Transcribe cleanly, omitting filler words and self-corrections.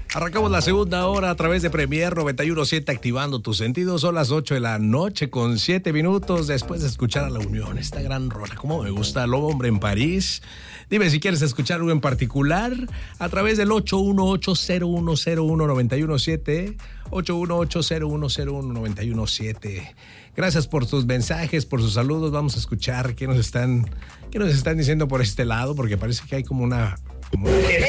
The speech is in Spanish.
Arrancamos la segunda hora a través de Premier 91.7, activando tus sentidos. Son las 8 de la noche con 7 minutos después de escuchar a La Unión, esta gran rola. Como me gusta, Lobo Hombre en París. Dime si quieres escuchar algo en particular a través del 818-0101917, 818-0101917. Gracias por tus mensajes, por sus saludos. Vamos a escuchar qué nos están diciendo por este lado, porque parece que hay como una